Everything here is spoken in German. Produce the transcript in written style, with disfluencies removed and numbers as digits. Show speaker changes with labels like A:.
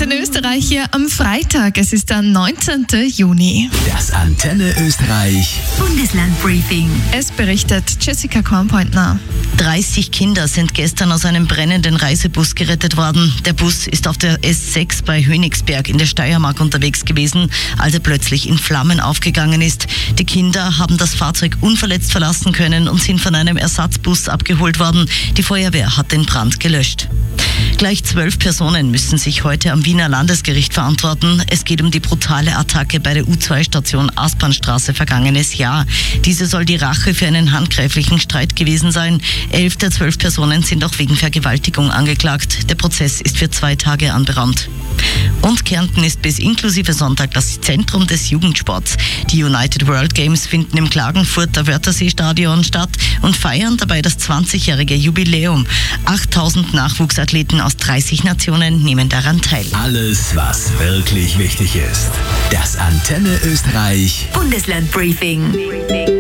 A: Antenne Österreich hier am Freitag. Es ist der 19. Juni.
B: Das Antenne Österreich
C: Bundeslandbriefing.
A: Es berichtet Jessica Kornpointner.
C: 30 Kinder sind gestern aus einem brennenden Reisebus gerettet worden. Der Bus ist auf der S6 bei Hönigsberg in der Steiermark unterwegs gewesen, als er plötzlich in Flammen aufgegangen ist. Die Kinder haben das Fahrzeug unverletzt verlassen können und sind von einem Ersatzbus abgeholt worden. Die Feuerwehr hat den Brand gelöscht. Gleich 12 Personen müssen sich heute am Wiener Landesgericht verantworten. Es geht um die brutale Attacke bei der U2-Station Aspernstraße vergangenes Jahr. Diese soll die Rache für einen handgreiflichen Streit gewesen sein. 11 der 12 Personen sind auch wegen Vergewaltigung angeklagt. Der Prozess ist für 2 Tage anberaumt. Und Kärnten ist bis inklusive Sonntag das Zentrum des Jugendsports. Die United World Games finden im Klagenfurter Wörthersee-Stadion statt und feiern dabei das 20-jährige Jubiläum. 8000 Nachwuchsathleten aus 30 Nationen nehmen daran teil.
B: Alles, was wirklich wichtig ist. Das Antenne Österreich
D: Bundeslandbriefing.